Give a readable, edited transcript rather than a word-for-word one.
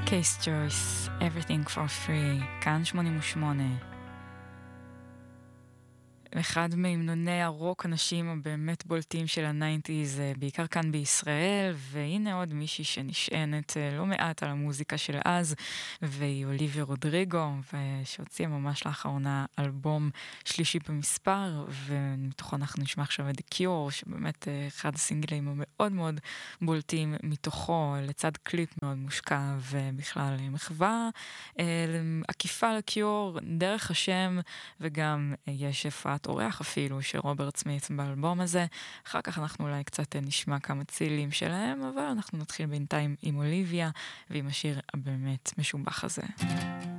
Case Choice, Everything for Free, כאן 88. אחד מהמנוני הרוק הנשים הבאמת בולטים של הניינטיז, בעיקר כאן בישראל, והנה עוד מישהי שנשענת לא מעט על המוזיקה של אז, והיא אוליביה רודריגו, שהוציאה ממש לאחרונה אלבום שלישי במספר, ומתוכו אנחנו נשמע עכשיו את The Cure, שבאמת אחד הסינגלים המאוד מאוד בולטים מתוכו, לצד קליפ מאוד מושקע, ובכלל מחווה עקיפה לקיור דרך השם, וגם יש הפעת אורח אפילו שרוברט סמית באלבום הזה. אחר כך אנחנו אולי קצת נשמע כמה צילים שלהם, אבל אנחנו נתחיל בינתיים עם אוליביה ועם השיר הבאמת משובח הזה.